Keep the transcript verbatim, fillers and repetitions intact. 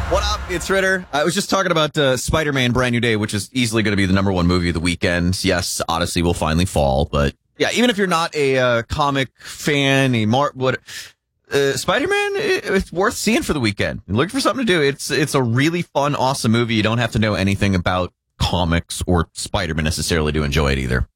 What up? It's Ritter. I was just talking about uh, Spider-Man Brand New Day, which is easily going to be the number one movie of the weekend. Yes, Odyssey will finally fall, but yeah, even if you're not a uh, comic fan, a Mar- what uh, Spider-Man, it, it's worth seeing for the weekend. Look for something to do. It's it's a really fun, awesome movie. You don't have to know anything about comics or Spider-Man necessarily to enjoy it either.